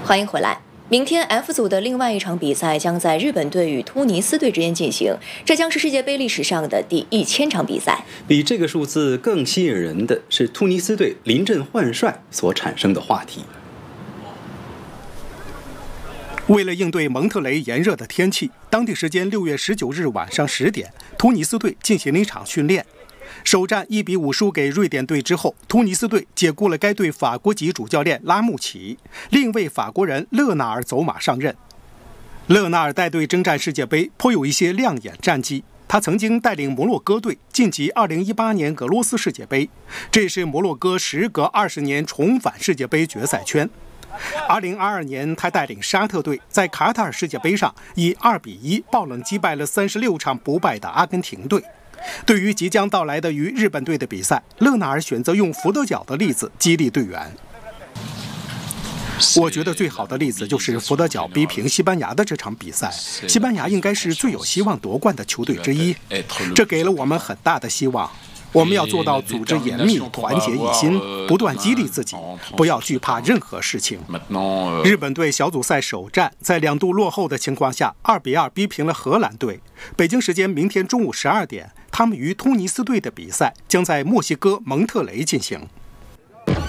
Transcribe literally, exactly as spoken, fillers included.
欢迎回来。明天 F 组的另外一场比赛将在日本队与突尼斯队之间进行，这将是世界杯历史上的第一千场比赛。 比这个数字更吸引人的是突尼斯队临阵换帅所产生的话题。 为了应对蒙特雷炎热的天气，当地时间六月十九日晚上十点，突尼斯队进行了一场训练。首战一比五输给瑞典队之后，突尼斯队解雇了该队法国籍主教练拉穆齐，另一位法国人勒纳尔走马上任。勒纳尔带队征战世界杯，颇有一些亮眼战绩。他曾经带领摩洛哥队晋级二零一八年俄罗斯世界杯，这也是摩洛哥时隔二十年重返世界杯决赛圈。二零二二年，他带领沙特队在卡塔尔世界杯上以二比一爆冷击败了三十六场不败的阿根廷队。对于即将到来的与日本队的比赛，勒纳尔选择用福德角的例子激励队员。我觉得最好的例子就是福德角逼平西班牙的这场比赛。西班牙应该是最有希望夺冠的球队之一，这给了我们很大的希望。我们要做到组织严密，团结一心，不断激励自己，不要惧怕任何事情。日本队小组赛首战在两度落后的情况下，二比二逼平了荷兰队。北京时间明天中午十二点，他们与突尼斯队的比赛将在墨西哥蒙特雷进行。